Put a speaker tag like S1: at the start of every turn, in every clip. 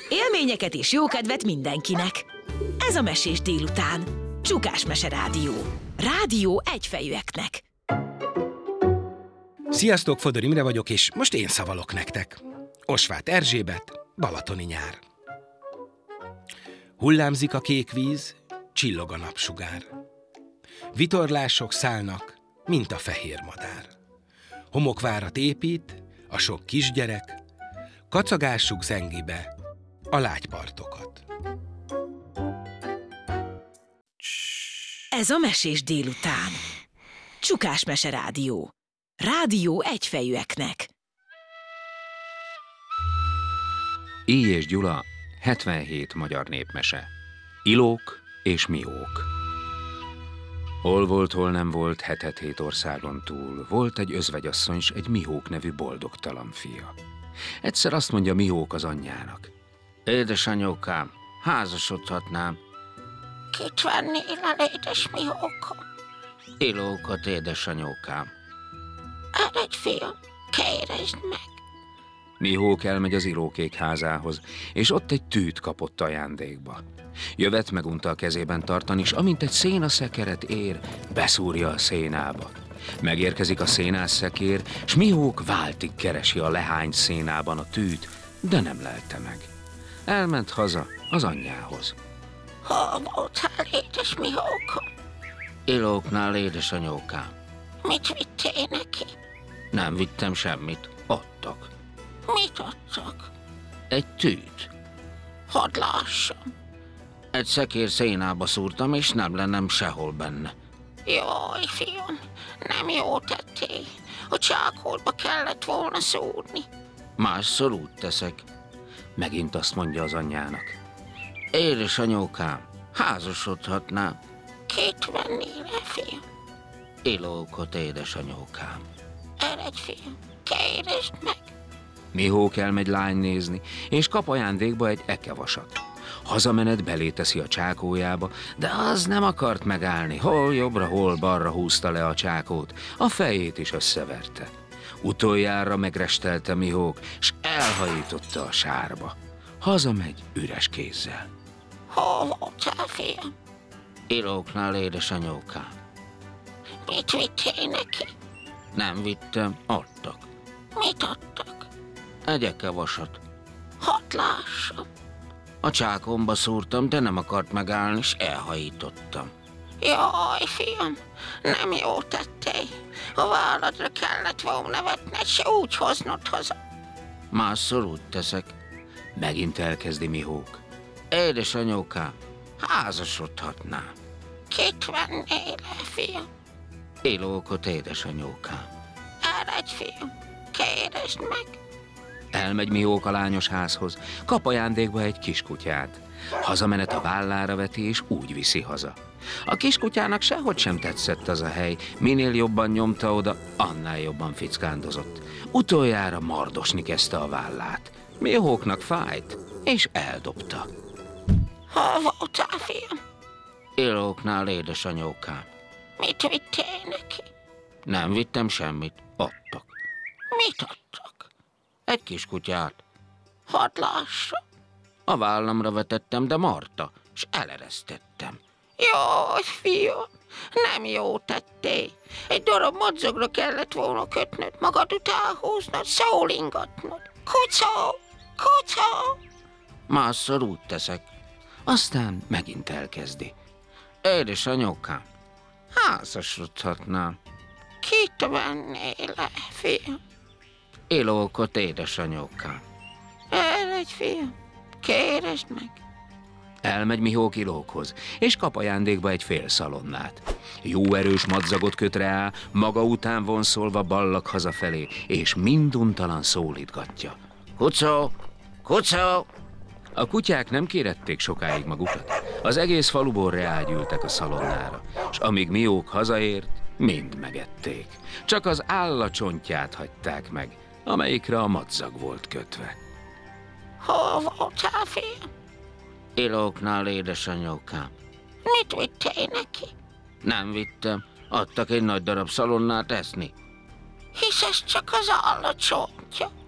S1: Élményeket és jókedvet mindenkinek. Ez a Mesés délután. Csukás Mese Rádió. Rádió egyfejűeknek.
S2: Sziasztok, Fodor Imre vagyok, és most én szavalok nektek. Osváth Erzsébet, balatoni nyár. Hullámzik a kék víz, csillog a napsugár. Vitorlások szállnak, mint a fehér madár. Homokvárat épít a sok kisgyerek, kacagássuk zengi be a lágypartokat.
S1: Ez a Mesés délután. Csukás Mese Rádió. Rádió egyfejűeknek.
S3: Íj és Gyula, 77 magyar népmese. Ilók és miók. Hol volt, hol nem volt, hetet hét országon túl. Volt egy özvegyasszony s egy Miók nevű boldogtalan fia. Egyszer azt mondja Miók az anyjának: édesanyókám, házasodhatnám.
S4: Kit vennél el, édes Miókom?
S3: Ilókot, édesanyókám.
S4: Eredj, fiam, kéresd meg.
S3: Miók elmegy az Ilókék házához, és ott egy tűt kapott ajándékba. Jövet megunta a kezében tartani, és amint egy szénaszekeret ér, beszúrja a szénába. Megérkezik a szénászekér, s Miók váltig keresi a lehány szénában a tűt, de nem lelte meg. Elment haza az anyjához.
S4: Hol voltál, édes Miókom?
S3: Ilóknál, édesanyókám.
S4: Mit vittél neki?
S3: Nem vittem semmit, adtak.
S4: Mit adtak?
S3: Egy tűt.
S4: Hadd lássam.
S3: Egy szekér szénába szúrtam, és nem lennem sehol benne.
S4: Jaj, fiam, nem jó tettél. A csákolba kellett volna szúrni.
S3: Másszor úgy teszek. Megint azt mondja az anyjának: édesanyókám, házasodhatnám.
S4: Kit vennél el, fiam?
S3: Ilókot, édesanyókám.
S4: Eredj, fiam, kéresd meg.
S3: Miók elmegy lány nézni, és kap ajándékba egy ekevasat. Hazamenet belé teszi a csákójába, de az nem akart megállni. Hol jobbra, hol balra húzta le a csákót, a fejét is összeverte. Utoljára megrestelte Miók, s elhajította a sárba. Hazamegy üres kézzel.
S4: Hol voltál, fiam?
S3: Ilóknál, édesanyókám.
S4: Mit vittél neki?
S3: Nem vittem, adtak.
S4: Mit adtak?
S3: Egy ekevasat.
S4: Hadd lássam.
S3: A csákomba szúrtam, de nem akart megállni, s elhajítottam.
S4: Jaj, fiam, nem jó tettél. A válladra kellett volna vetned, se úgy hoznod haza.
S3: Másszor úgy teszek. Megint elkezdi Miók. Édesanyókám, házasodhatnám.
S4: Kit vennél el, fiam?
S3: Ilókot, édesanyókám.
S4: Eredj, fiam, kéresd meg.
S3: Elmegy Miók a lányos házhoz, kap ajándékba egy kiskutyát. Hazamenet a vállára veti, és úgy viszi haza. A kiskutyának sehogy sem tetszett az a hely, minél jobban nyomta oda, annál jobban fickándozott. Utoljára mardosni kezdte a vállát. Mióknak fájt, és eldobta.
S4: Hol voltál, fiam?
S3: Ilóknál, édesanyókám.
S4: Mit vittél neki?
S3: Nem vittem semmit, adtak.
S4: Mit adtak?
S3: Egy kiskutyát.
S4: Hadd lássam.
S3: A vállamra vetettem, de marta, s eleresztettem.
S4: Jaj, fiam, nem jó tettél. Egy darab madzagra kellett volna kötnöd, magad után húznod, szólingatnod. Kucó, kucó.
S3: Másszor úgy teszek. Aztán megint elkezdi. Édesanyókám, házasodhatnám.
S4: Kit vennél el, fiam?
S3: Ilókot, édesanyókám.
S4: Eredj, fiam, kéresd meg.
S3: Elmegy Miók Ilókhoz, és kap ajándékba egy fél szalonnát. Jó erős madzagot köt rá, maga után vonszolva ballag hazafelé, és minduntalan szólítgatja. Kucó, kucó! A kutyák nem kérették sokáig magukat. Az egész faluból reágyültek a szalonnára, s amíg Miók hazaért, mind megették. Csak az állacsontját hagyták meg, amelyikre a madzag volt kötve.
S4: Hol voltál, fiam?
S3: Ilóknál, édesanyókám.
S4: Mit vittél neki?
S3: Nem vittem, adtak egy nagy darab szalonnát eszni.
S4: Hisz ez csak az állacsontja.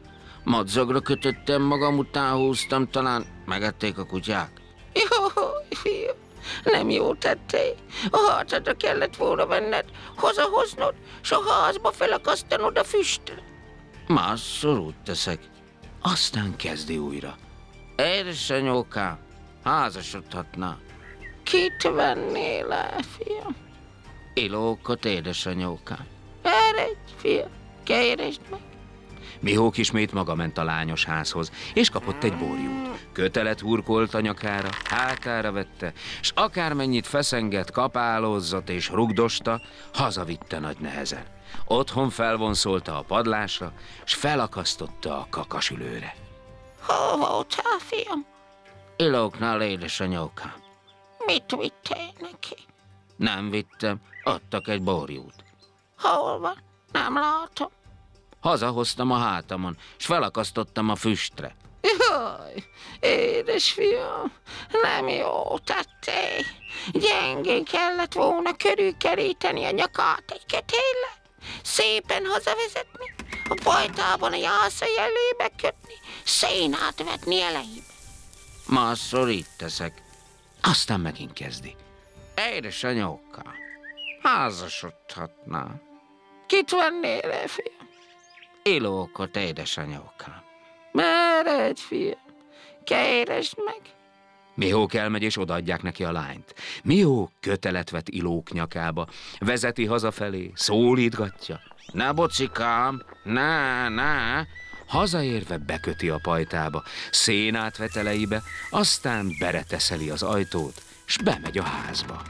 S4: Madzagra kötöttem, magam után húztam, talán megették a kutyák. Jaj, fiam, nem jó tettél. A harcadra kellett volna venned, hazahoznod, s a házba felakasztanod a füstre. Más szorút teszek.
S3: Aztán kezdi újra.
S4: Édesanyókám, házasodhatná. Kit vennél el, fiam? Ilókot, édesanyókám. Eredj, fiam, keresd meg.
S3: Mihók ismét maga ment a lányos házhoz, és kapott egy borjút. Kötelet hurkolt a nyakára, hátára vette, s akármennyit feszengett, kapálózott és rugdosta, hazavitte nagy nehezen. Otthon felvonszolta a padlásra, s felakasztotta a kakasülőre.
S4: Hol voltál, fiam? Ilóknál, édesanyókám. Mit vittél neki? Nem vittem, adtak egy borjút. Hol van? Nem látom. Hazahoztam a hátamon, s felakasztottam a füstre. Jaj, édesfiam, nem jó tettél. Gyengén kellett volna körülkeríteni a nyakát egy kötéllel, szépen hazavezetni, a pajtában a jászai elébe kötni, szénát vetni elejébe. Másszor így teszek.
S3: Aztán megint kezdi.
S4: Édesanyókám, házasodhatnám. Kit vennél el, fiam? Ilókot, édesanyókám. Meredj, fiam, keresd meg.
S3: Mihók elmegy, és odaadják neki a lányt. Mihók kötelet vet Ilók nyakába, vezeti hazafelé, szólítgatja.
S4: Ne, bocikám, ne.
S3: Hazaérve beköti a pajtába, szénát vet elejébe, aztán bereteszeli az ajtót, s bemegy a házba.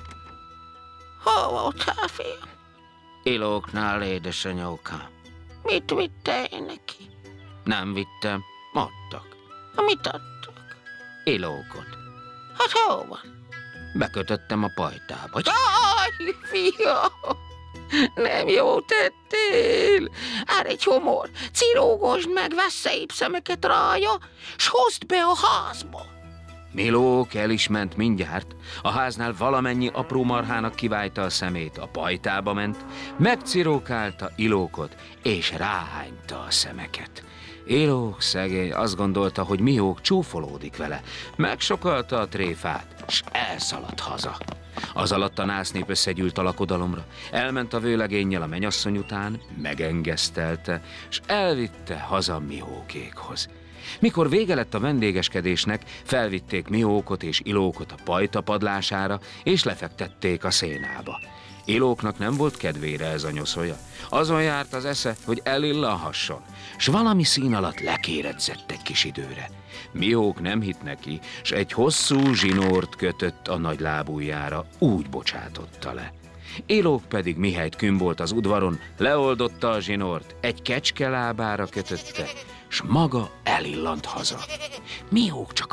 S4: Hol voltál, fiam? Ilóknál, édesanyókám. Mit vittél neki? Nem vittem, adtak. Mit adtak? Ilókot. Hát hol van? Bekötöttem a pajtába. Jaj, fiam! Nem jó tettél. Árj egy homor, cirógosd meg, vesz szép szemeket rája, s hozd be a házba.
S3: Milók el is ment mindjárt, a háznál valamennyi apró marhának kiválta a szemét, a pajtába ment, megcirókálta Ilókot, és ráhányta a szemeket. Ilók szegény azt gondolta, hogy Mihók csúfolódik vele, megsokalta a tréfát, s elszaladt haza. Az alatt a násznép összegyűlt a lakodalomra, elment a vőlegénnyel a menyasszony után, megengesztelte, s elvitte haza Mihókékhoz. Mikor vége lett a vendégeskedésnek, felvitték Mihókot és Ilókot a pajta padlására, és lefektették a szénába. Ilóknak nem volt kedvére ez a nyoszolja. Azon járt az esze, hogy elillanhasson, s valami szín alatt lekéredzett egy kis időre. Mihók nem hitt neki, s egy hosszú zsinórt kötött a nagy lábujjára, úgy bocsátotta le. Ilók pedig mihelyt künn volt az udvaron, leoldotta a zsinort, egy kecske lábára kötötte, s maga elillant haza. Mihók csak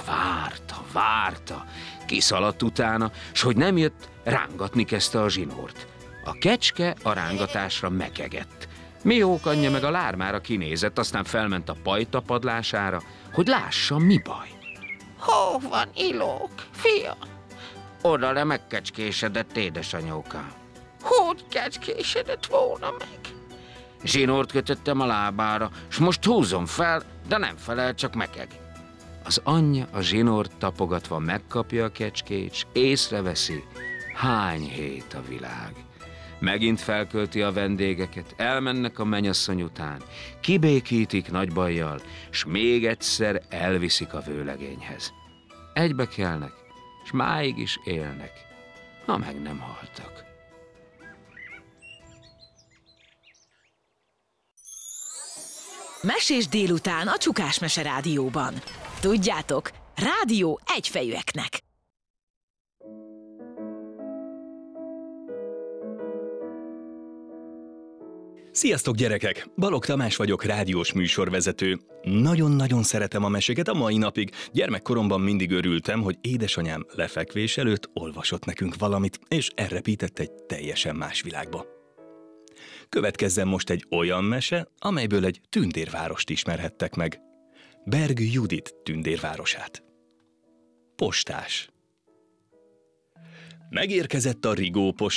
S3: várta, kiszaladt utána, s hogy nem jött, rángatni kezdte a zsinórt. A kecske a rángatásra mekegett. Mihók anyja meg a lármára kinézett, aztán felment a pajta padlására, hogy lássa, mi baj.
S4: Hol van Ilók, fiam? Oda le megkecskésedett, édesanyókám. Hogy kecskésedett volna meg? Zsinórt kötöttem a lábára, s most húzom fel, de nem felel, csak mekeg.
S3: Az anyja a zsinórt tapogatva megkapja a kecskét, s észreveszi, hány hét a világ. Megint felkölti a vendégeket, elmennek a menyasszony után, kibékítik nagy bajjal, s még egyszer elviszik a vőlegényhez. Egybe kelnek, s máig is élnek, ha meg nem haltak.
S1: Mesés délután a Csukás Mese Rádióban. Tudjátok, rádió egyfejűeknek.
S5: Sziasztok gyerekek! Balogh Tamás vagyok, rádiós műsorvezető. Nagyon-nagyon szeretem a meséket a mai napig. Gyermekkoromban mindig örültem, hogy édesanyám lefekvés előtt olvasott nekünk valamit, és elrepített egy teljesen más világba. Következzen most egy olyan mese, amelyből egy tündérvárost ismerhettek meg. Berg Judit tündérvárosát. Postás. Megérkezett a Rigó posta.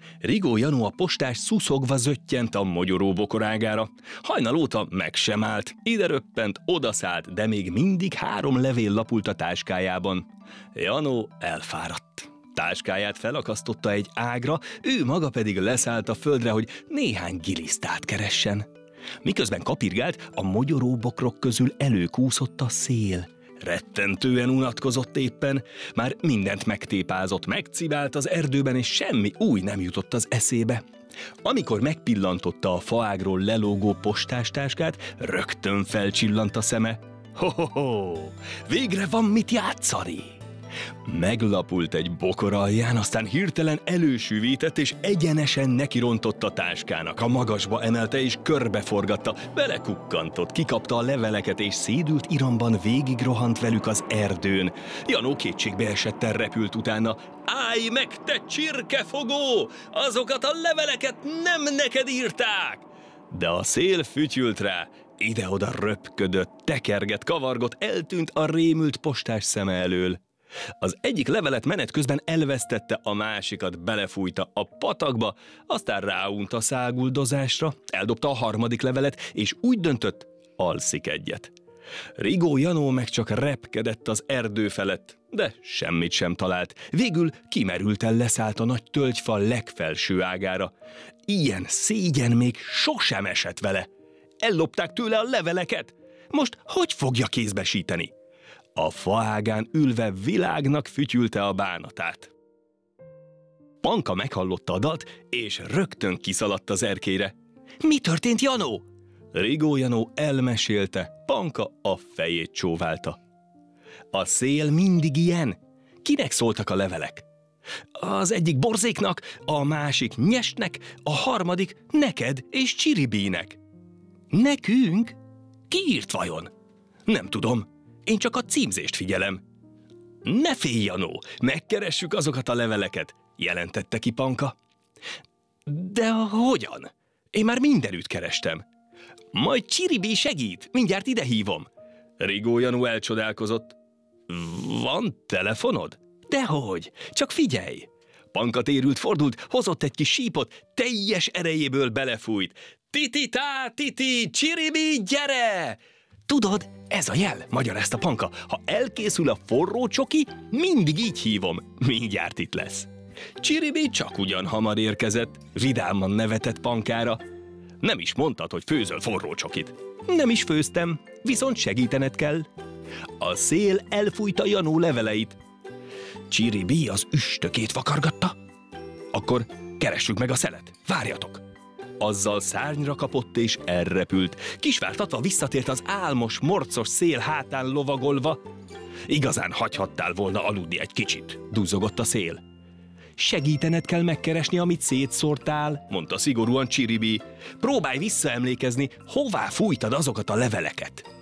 S5: Rigó Janó a postás szuszogva zöttyent a mogyoró bokorágára. Hajnal óta meg sem állt, ide röppent, odaszállt, de még mindig 3 levél lapult a táskájában. Janó elfáradt. Táskáját felakasztotta egy ágra, ő maga pedig leszállt a földre, hogy néhány gilisztát keressen. Miközben kapirgált, a mogyoró bokrok közül előkúszott a szél. Rettentően unatkozott éppen, már mindent megtépázott, megcibált az erdőben, és semmi új nem jutott az eszébe. Amikor megpillantotta a faágról lelógó postástáskát, rögtön felcsillant a szeme. Ho-ho-ho! Végre van mit játszani! Meglapult egy bokor alján, aztán hirtelen elősűvített, és egyenesen nekirontott a táskának. A magasba emelte és körbeforgatta, belekukkantott, kikapta a leveleket, és szédült iramban végigrohant velük az erdőn. Janó kétségbe esetten repült utána. Állj meg, te csirkefogó! Azokat a leveleket nem neked írták! De a szél fütyült rá, ide-oda röpködött, tekergett, kavargott, eltűnt a rémült postás szeme elől. Az egyik levelet menet közben elvesztette, a másikat belefújta a patakba, aztán ráunt a száguldozásra, eldobta a harmadik levelet, és úgy döntött, alszik egyet. Rigó Janó meg csak repkedett az erdő felett, de semmit sem talált. Végül kimerülten leszállt a nagy tölgyfa legfelső ágára. Ilyen szégyen még sosem esett vele. Ellopták tőle a leveleket. Most hogy fogja kézbesíteni? A faágán ülve világnak fütyülte a bánatát. Panka meghallotta a dalt, és rögtön kiszaladt az erkélyre. Mi történt, Janó? Rigó Janó elmesélte, Panka a fejét csóválta. A szél mindig ilyen. Kinek szóltak a levelek? Az egyik Borzéknak, a másik Nyesnek, a harmadik neked és Csiribínek. Nekünk? Ki írt vajon? Nem tudom. Én csak a címzést figyelem. Ne félj, Janó, megkeressük azokat a leveleket, jelentette ki Panka. De hogyan? Én már mindenütt kerestem. Majd Csiribí segít, mindjárt ide hívom. Rigó Janó elcsodálkozott. Van telefonod? Dehogy, csak figyelj. Panka térült, fordult, hozott egy kis sípot, teljes erejéből belefújt. Titi-tá, Titi, Csiribí, gyere! Tudod, ez a jel, magyarázta Panka. Ha elkészül a forró csoki, mindig így hívom. Mindjárt itt lesz. Csiribí csak ugyan hamar érkezett, vidáman nevetett Pankára. Nem is mondtad, hogy főzöl forró csokit. Nem is főztem, viszont segítened kell. A szél elfújta Janó leveleit. Csiribí az üstökét vakargatta. Akkor keressük meg a szelet, várjatok. Azzal szárnyra kapott és elrepült. Kisvártatva visszatért az álmos, morcos szél hátán lovagolva. Igazán hagyhattál volna aludni egy kicsit, duzzogott a szél. Segítened kell megkeresni, amit szétszórtál, mondta szigorúan Csiribí. Próbálj visszaemlékezni, hová fújtad azokat a leveleket.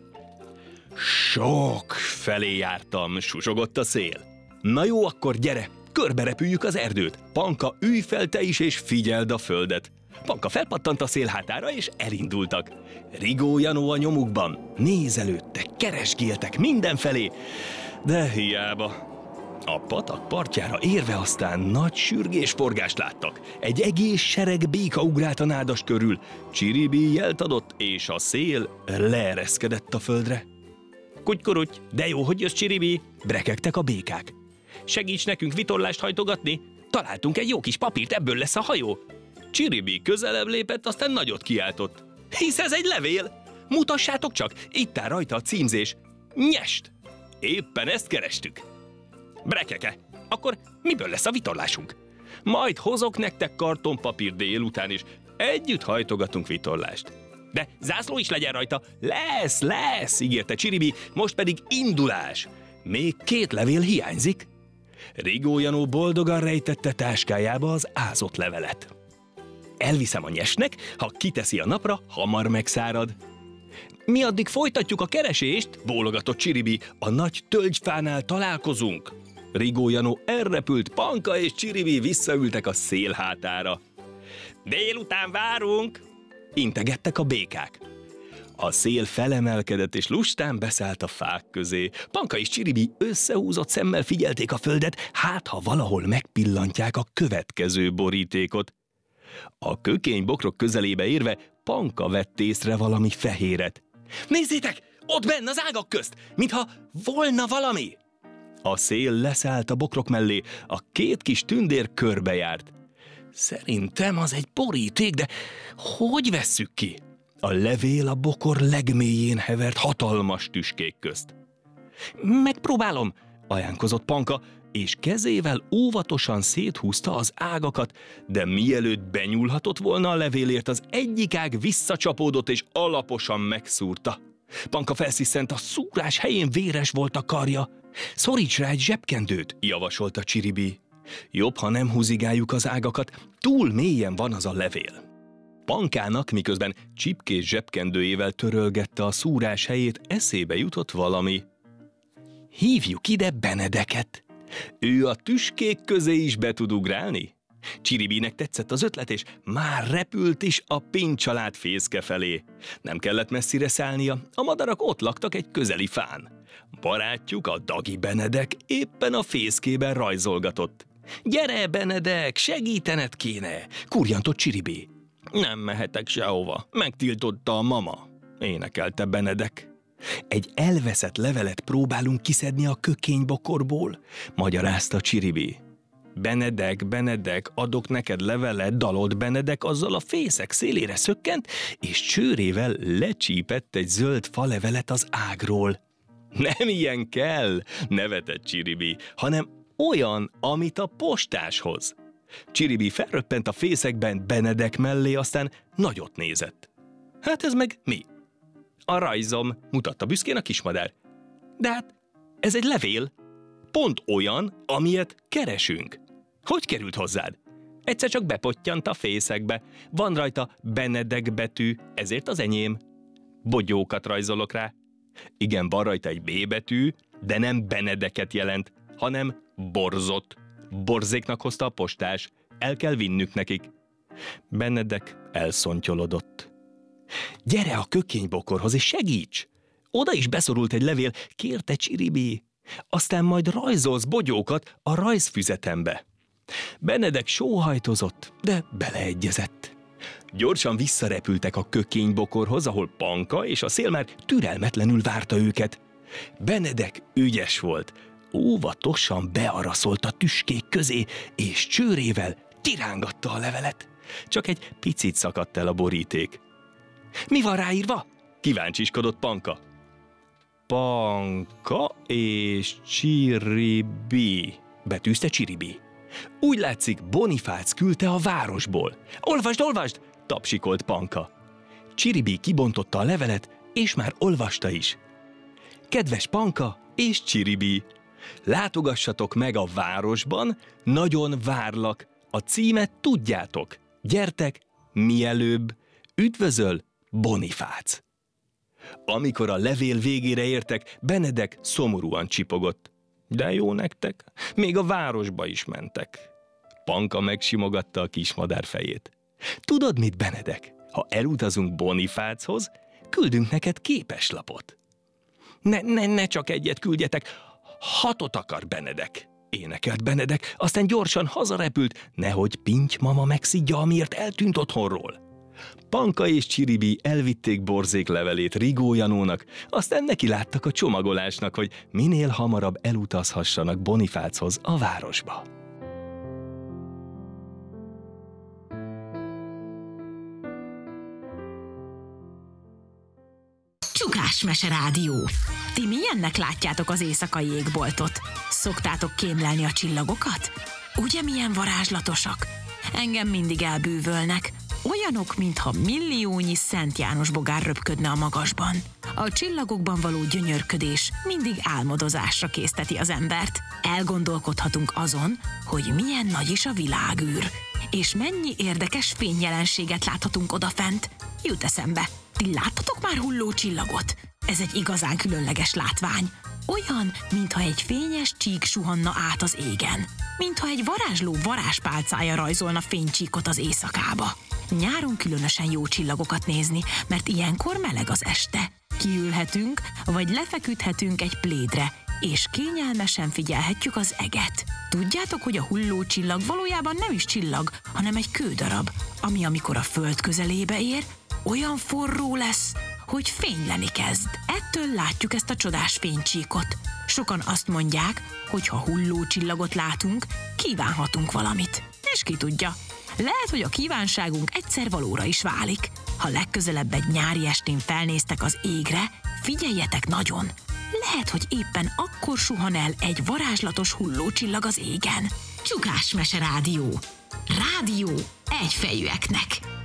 S5: Sok felé jártam, susogott a szél. Na jó, akkor gyere, körberepüljük az erdőt. Panka, ülj fel te is, és figyeld a földet. Panka felpattant a szél hátára, és elindultak. Rigó Janó a nyomukban. Nézelődtek, keresgéltek mindenfelé, de hiába. A patak partjára érve aztán nagy sürgésforgást láttak. Egy egész sereg béka ugrált a nádas körül. Csiribí jelt adott, és a szél leereszkedett a földre. Kutykuruty, de jó, hogy jössz, Csiribí, brekegtek a békák. Segíts nekünk vitorlást hajtogatni? Találtunk egy jó kis papírt, ebből lesz a hajó. Csiribí közelebb lépett, aztán nagyot kiáltott. Hisz ez egy levél! Mutassátok csak, itt áll rajta a címzés. Nyest! Éppen ezt kerestük. Brekeke, akkor miből lesz a vitorlásunk? Majd hozok nektek kartonpapír délután, és együtt hajtogatunk vitorlást. De zászló is legyen rajta. Lesz, ígérte Csiribí, most pedig indulás. Még 2 levél hiányzik. Rigó Janó boldogan rejtette táskájába az ázott levelet. Elviszem a Nyesnek, ha kiteszi a napra, hamar megszárad. Mi addig folytatjuk a keresést, bólogatott Csiribí, a nagy tölgyfánál találkozunk. Rigó Janó elrepült, Panka és Csiribí visszaültek a szél hátára. Délután várunk, integettek a békák. A szél felemelkedett, és lustán beszállt a fák közé. Panka és Csiribi összehúzott szemmel figyelték a földet, hát ha valahol megpillantják a következő borítékot. A kökénybokrok közelébe érve Panka vett észre valami fehéret. Nézzétek, ott benn az ágak közt, mintha volna valami! A szél leszállt a bokrok mellé, a két kis tündér körbejárt. Szerintem az egy boríték, de hogy vesszük ki? A levél a bokor legmélyén hevert hatalmas tüskék közt. Megpróbálom, ajánkozott Panka, és kezével óvatosan széthúzta az ágakat, de mielőtt benyúlhatott volna a levélért, az egyik ág visszacsapódott és alaposan megszúrta. Panka felsziszent, a szúrás helyén véres volt a karja. Szoríts rá egy zsebkendőt, javasolta Csiribi. Jobb, ha nem húzigáljuk az ágakat, túl mélyen van az a levél. Pankának, miközben csipkés zsebkendőjével törölgette a szúrás helyét, eszébe jutott valami. Hívjuk ide Benedeket. Ő a tüskék közé is be tud ugrálni? Csiribinek tetszett az ötlet, és már repült is a Pinty család fészke felé. Nem kellett messzire szállnia, a madarak ott laktak egy közeli fán. Barátjuk, a Dagi Benedek éppen a fészkében rajzolgatott. Gyere, Benedek, segítened kéne, kurjantott Csiribi. Nem mehetek sehova, megtiltotta a mama, énekelte Benedek. Egy elveszett levelet próbálunk kiszedni a kökénybokorból, magyarázta Csiribi. Benedek, adok neked levelet, dalolt Benedek, azzal a fészek szélére szökkent, és csőrével lecsípett egy zöld falevelet az ágról. Nem ilyen kell, nevetett Csiribi, hanem olyan, amit a postáshoz. Csiribi felröppent a fészekben Benedek mellé, aztán nagyot nézett. Hát ez meg mi? A rajzom, mutatta büszkén a kismadár. De hát ez egy levél. Pont olyan, amilyet keresünk. Hogy került hozzád? Egyszer csak bepottyant a fészekbe. Van rajta Benedek betű, ezért az enyém. Bogyókat rajzolok rá. Igen, van rajta egy B betű, de nem Benedeket jelent, hanem borzot. Borzéknak hozta a postás. El kell vinnük nekik. Benedek elszontyolodott. Gyere a kökénybokorhoz és segíts! Oda is beszorult egy levél, kérte Csiribi. Aztán majd rajzolsz bogyókat a rajzfüzetembe. Benedek sóhajtozott, de beleegyezett. Gyorsan visszarepültek a kökénybokorhoz, ahol Panka és a szél már türelmetlenül várta őket. Benedek ügyes volt. Óvatosan bearaszolt a tüskék közé, és csőrével tirángatta a levelet. Csak egy picit szakadt el a boríték. Mi van ráírva? Kíváncsiskodott Panka. Panka és Csiribi, betűzte Csiribi. Úgy látszik, Bonifác küldte a városból. Olvasd, tapsikolt Panka. Csiribi kibontotta a levelet, és már olvasta is. Kedves Panka és Csiribi, látogassatok meg a városban, nagyon várlak. A címet tudjátok. Gyertek, mielőbb. Üdvözöl, Bonifác. Amikor a levél végére értek, Benedek szomorúan csipogott. De jó nektek, még a városba is mentek. Panka megsimogatta a kismadár fejét. Tudod mit, Benedek? Ha elutazunk Bonifáchoz, küldünk neked képeslapot. Ne csak egyet küldjetek, 6 akar Benedek, énekelt Benedek, aztán gyorsan hazarepült, nehogy Pinty mama megszidja, amiért eltűnt otthonról. Panka és Csiribi elvitték Borzék levelét Rigó Janónak, aztán neki láttak a csomagolásnak, hogy minél hamarabb elutazhassanak Bonifáchoz a városba.
S1: Csukás Mese Rádió. Ti milyennek látjátok az éjszakai égboltot? Szoktátok kémlelni a csillagokat? Ugye milyen varázslatosak? Engem mindig elbűvölnek. Olyanok, mintha milliónyi Szent János bogár röpködne a magasban. A csillagokban való gyönyörködés mindig álmodozásra készteti az embert. Elgondolkodhatunk azon, hogy milyen nagy is a világűr, és mennyi érdekes fényjelenséget láthatunk odafent. Jut eszembe, ti láttatok már hulló csillagot? Ez egy igazán különleges látvány. Olyan, mintha egy fényes csík suhanna át az égen. Mintha egy varázsló varázspálcája rajzolna fénycsíkot az éjszakába. Nyáron különösen jó csillagokat nézni, mert ilyenkor meleg az este. Kiülhetünk, vagy lefeküdhetünk egy plédre, és kényelmesen figyelhetjük az eget. Tudjátok, hogy a hulló csillag valójában nem is csillag, hanem egy kődarab, ami amikor a föld közelébe ér, olyan forró lesz, hogy fényleni kezd. Ettől látjuk ezt a csodás fénycsíkot. Sokan azt mondják, hogy ha hulló csillagot látunk, kívánhatunk valamit. És ki tudja, lehet, hogy a kívánságunk egyszer valóra is válik. Ha legközelebb egy nyári estén felnéztek az égre, figyeljetek nagyon! Lehet, hogy éppen akkor suhan el egy varázslatos hullócsillag az égen. Csukás Mese Rádió. Rádió egyfejűeknek.